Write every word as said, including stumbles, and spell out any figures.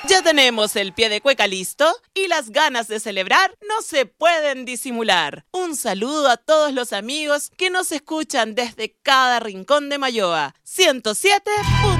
Ya tenemos el pie de cueca listo y las ganas de celebrar no se pueden disimular. Un saludo a todos los amigos que nos escuchan desde cada rincón de Mayoa. ciento siete punto